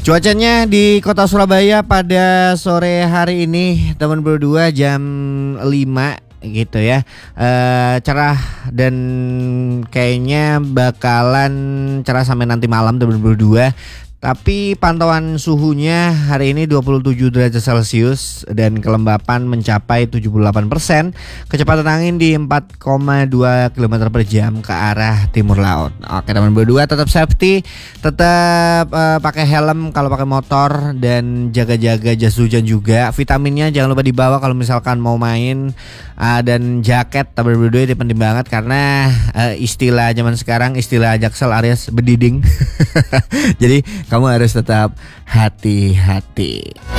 Cuacanya di kota Surabaya pada sore hari ini teman berdua jam 5 gitu ya, cerah dan kayaknya bakalan cerah sampai nanti malam teman berdua. Tapi pantauan suhunya hari ini 27 derajat Celcius dan kelembapan mencapai 78%. Kecepatan angin di 4,2 km per jam ke arah timur laut. Oke teman berdua, tetap safety, tetap pakai helm kalau pakai motor dan jaga-jaga jas hujan juga. Vitaminnya jangan lupa dibawa kalau misalkan mau main, dan jaket teman berdua ini penting banget karena istilah zaman sekarang, istilah Jaksel alias bediding. Jadi kamu harus tetap hati-hati.